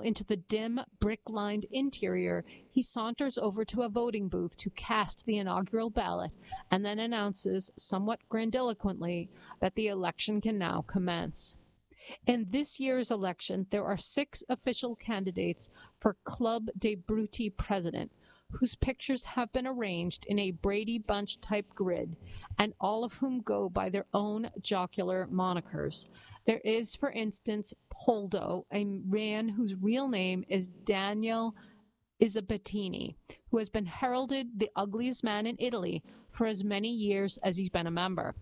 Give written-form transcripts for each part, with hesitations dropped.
into the dim, brick-lined interior, he saunters over to a voting booth to cast the inaugural ballot and then announces, somewhat grandiloquently, that the election can now commence. In this year's election, there are 6 official candidates for Club de Bruti president, whose pictures have been arranged in a Brady Bunch-type grid, and all of whom go by their own jocular monikers. There is, for instance, Poldo, a man whose real name is Daniel Isabettini, who has been heralded the ugliest man in Italy for as many years as he's been a member.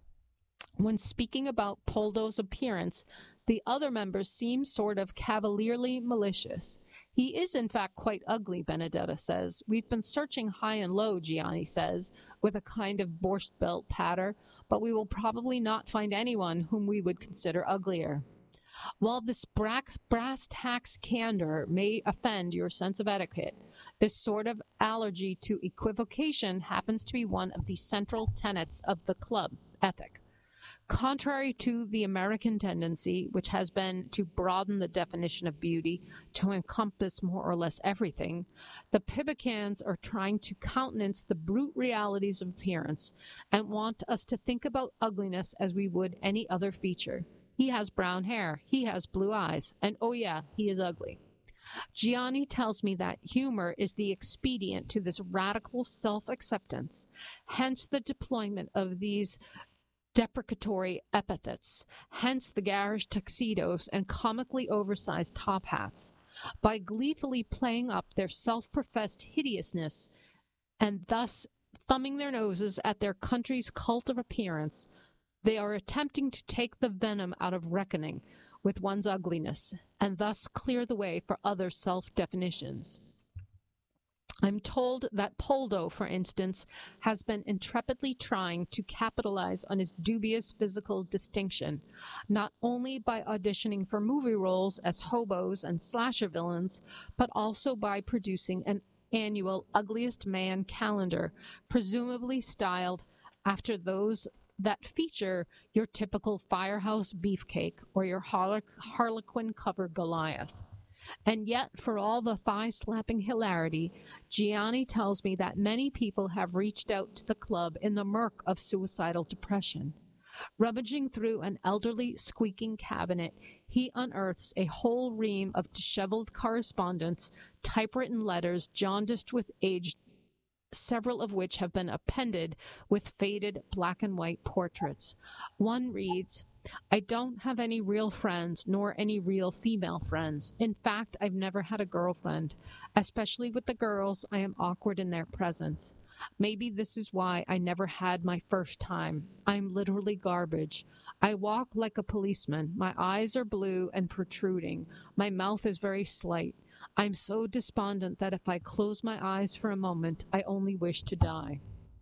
When speaking about Poldo's appearance, the other members seem sort of cavalierly malicious. He is, in fact, quite ugly, Benedetta says. We've been searching high and low, Gianni says, with a kind of borscht belt patter, but we will probably not find anyone whom we would consider uglier. While this brass tacks candor may offend your sense of etiquette, this sort of allergy to equivocation happens to be one of the central tenets of the club ethic. Contrary to the American tendency, which has been to broaden the definition of beauty to encompass more or less everything, the Pibicans are trying to countenance the brute realities of appearance and want us to think about ugliness as we would any other feature. He has brown hair, he has blue eyes, and oh yeah, he is ugly. Gianni tells me that humor is the expedient to this radical self-acceptance, hence the deployment of these deprecatory epithets, hence the garish tuxedos and comically oversized top hats. By gleefully playing up their self-professed hideousness and thus thumbing their noses at their country's cult of appearance, they are attempting to take the venom out of reckoning with one's ugliness and thus clear the way for other self-definitions. I'm told that Poldo, for instance, has been intrepidly trying to capitalize on his dubious physical distinction, not only by auditioning for movie roles as hobos and slasher villains, but also by producing an annual Ugliest Man calendar, presumably styled after those that feature your typical Firehouse Beefcake or your Harlequin cover Goliath. And yet, for all the thigh-slapping hilarity, Gianni tells me that many people have reached out to the club in the murk of suicidal depression. Rummaging through an elderly, squeaking cabinet, he unearths a whole ream of disheveled correspondence, typewritten letters jaundiced with age, several of which have been appended with faded black and white portraits. One reads, I don't have any real friends, nor any real female friends. In fact, I've never had a girlfriend. Especially with the girls, I am awkward in their presence. Maybe this is why I never had my first time. I'm literally garbage. I walk like a policeman. My eyes are blue and protruding. My mouth is very slight. I'm so despondent that if I close my eyes for a moment, I only wish to die.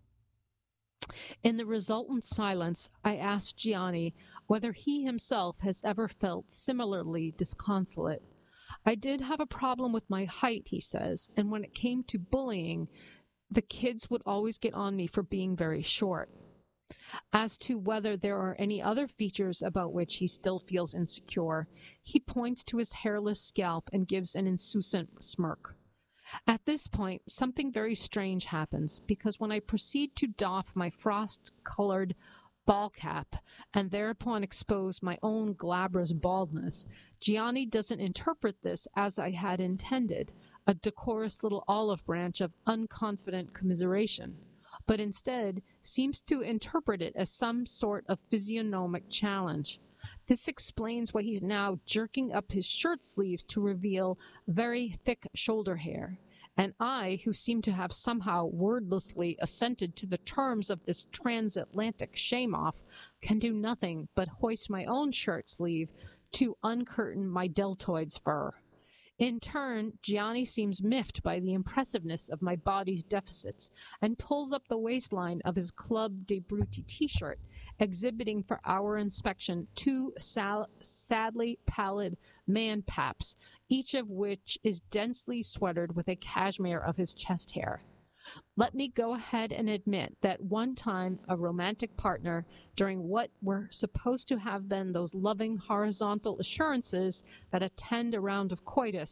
In the resultant silence, I asked Gianni whether he himself has ever felt similarly disconsolate. I did have a problem with my height, he says, and when it came to bullying, the kids would always get on me for being very short. As to whether there are any other features about which he still feels insecure, he points to his hairless scalp and gives an insouciant smirk. At this point, something very strange happens, because when I proceed to doff my frost-colored ball cap and thereupon expose my own glabrous baldness, Gianni doesn't interpret this as I had intended, a decorous little olive branch of unconfident commiseration, but instead seems to interpret it as some sort of physiognomic challenge. This explains why he's now jerking up his shirt sleeves to reveal very thick shoulder hair. And I, who seem to have somehow wordlessly assented to the terms of this transatlantic shame-off, can do nothing but hoist my own shirt sleeve to uncurtain my deltoid's fur. In turn, Gianni seems miffed by the impressiveness of my body's deficits and pulls up the waistline of his Club de Bruti t-shirt, exhibiting for our inspection 2 sadly pallid man-paps, each of which is densely sweatered with a cashmere of his chest hair. Let me go ahead and admit that one time a romantic partner, during what were supposed to have been those loving horizontal assurances that attend a round of coitus,